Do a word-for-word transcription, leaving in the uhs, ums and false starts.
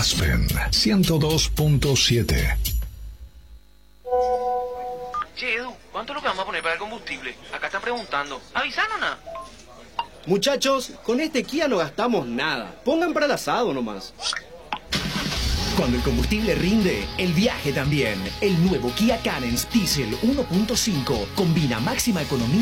Aspen ciento dos punto siete. Che, Edu, ¿cuánto es lo que vamos a poner para el combustible? Acá están preguntando. ¿Avisaron nada? Muchachos, con este Kia no gastamos nada. Pongan para el asado nomás. Cuando el combustible rinde, el viaje también. El nuevo Kia Carens Diesel uno punto cinco combina máxima economía